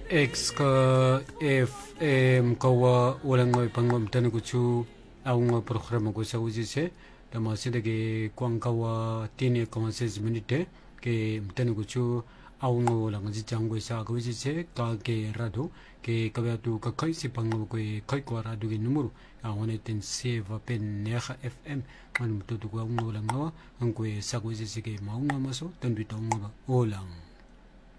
X ka FM kawa walang ngoy pangom tanu kuchu aung programa ko sa ujise tama sida ke kwang kawa tini kong 6 minute ke tanu kuchu aung walang ji jangwe sa ko ujise ka ke rado ke kabatu ka kai si pangom ko kai ko rado ke numero a one ten save pen neha FM man mutu ko aung walang no ang ko sa ko ujise ke maung maso tan bitong walang